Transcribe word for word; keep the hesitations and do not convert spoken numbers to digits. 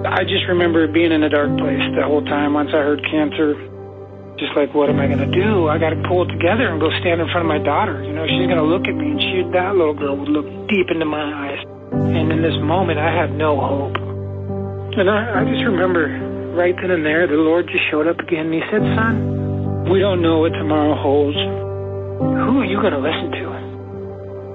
I just remember being in a dark place the whole time once I heard cancer. Just like, what am I going to do? I got to pull it together and go stand in front of my daughter. You know, she's going to look at me, and she, that little girl would look deep into my eyes. And in this moment, I had no hope. And I, I just remember right then and there, the Lord just showed up again, and he said, son, we don't know what tomorrow holds. Who are you going to listen to?